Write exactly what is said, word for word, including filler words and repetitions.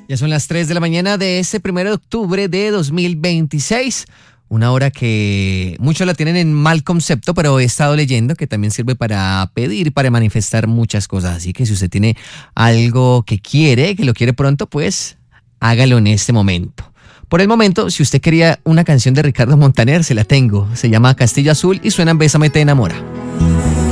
Ya son las tres de la mañana de este primero de octubre de dos mil veintiséis. Una hora que muchos la tienen en mal concepto, pero he estado leyendo que también sirve para pedir, para manifestar muchas cosas. Así que si usted tiene algo que quiere, que lo quiere pronto, pues hágalo en este momento. Por el momento, si usted quería una canción de Ricardo Montaner, se la tengo. Se llama Castillo Azul y suena en Bésame te enamora.